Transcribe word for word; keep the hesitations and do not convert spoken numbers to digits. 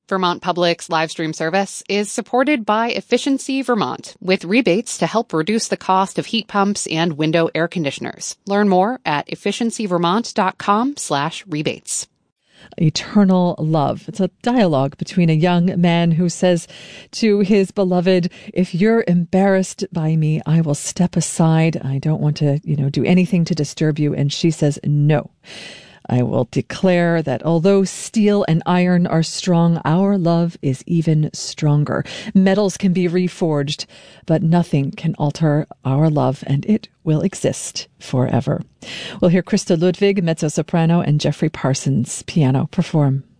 Vermont Public's live stream service is supported by Efficiency Vermont, with rebates to help reduce the cost of heat pumps and window air conditioners. Learn more at efficiencyvermont.com slash rebates. Eternal love. It's a dialogue between a young man who says to his beloved, if you're embarrassed by me, I will step aside. I don't want to, you know, do anything to disturb you. And she says, no. I will declare that although steel and iron are strong, our love is even stronger. Metals can be reforged, but nothing can alter our love, and it will exist forever. We'll hear Krista Ludwig, mezzo-soprano, and Jeffrey Parsons, piano, perform.